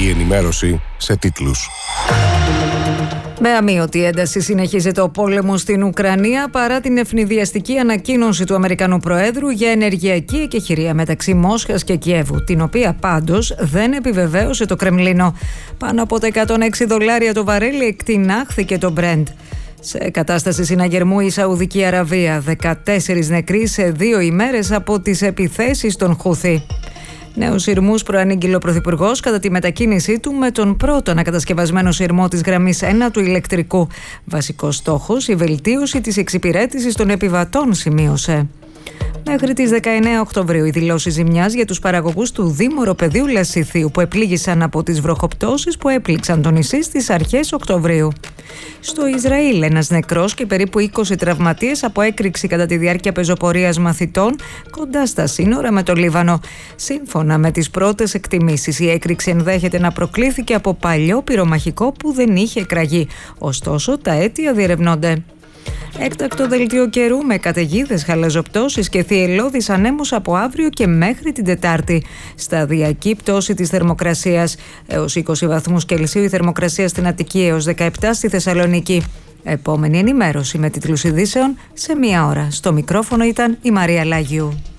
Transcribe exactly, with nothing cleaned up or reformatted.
Η ενημέρωση σε τίτλους. Με αμείωτη ένταση συνεχίζεται ο πόλεμος στην Ουκρανία παρά την ευνηδιαστική ανακοίνωση του Αμερικανού Προέδρου για ενεργειακή εκεχηρία μεταξύ Μόσχας και Κιέβου, την οποία πάντως δεν επιβεβαίωσε το Κρεμλίνο. Πάνω από τα εκατόν έξι δολάρια το βαρέλι εκτινάχθηκε το Brent. Σε κατάσταση συναγερμού η Σαουδική Αραβία, δεκατέσσερις νεκροί σε δύο ημέρες από τις επιθέσεις των Χούθι. Νέους σειρμούς προανήγγειλε ο Πρωθυπουργός κατά τη μετακίνησή του με τον πρώτο ανακατασκευασμένο σειρμό της γραμμής ένα του ηλεκτρικού. Βασικός στόχος η βελτίωση της εξυπηρέτησης των επιβατών, σημείωσε. Μέχρι τις δεκαεννέα Οκτωβρίου οι δηλώσεις ζημιάς για τους παραγωγούς του Δήμου Οροπεδίου Λασιθίου που επλήγησαν από τις βροχοπτώσεις που έπληξαν το νησί στις αρχές Οκτωβρίου. Στο Ισραήλ ένας νεκρός και περίπου είκοσι τραυματίες από έκρηξη κατά τη διάρκεια πεζοπορίας μαθητών κοντά στα σύνορα με το Λίβανο. Σύμφωνα με τις πρώτες εκτιμήσεις, η έκρηξη ενδέχεται να προκλήθηκε από παλιό πυρομαχικό που δεν είχε εκραγεί. Ωστόσο, τα αίτια διερευνώνται. Έκτακτο δελτίο καιρού με καταιγίδες, χαλαζοπτώσεις και θυελλώδεις ανέμους από αύριο και μέχρι την Τετάρτη. Σταδιακή πτώση της θερμοκρασίας. Έως είκοσι βαθμούς Κελσίου η θερμοκρασία στην Αττική, έως δεκαεπτά στη Θεσσαλονίκη. Επόμενη ενημέρωση με τίτλους ειδήσεων σε μία ώρα. Στο μικρόφωνο ήταν η Μαρία Λάγιου.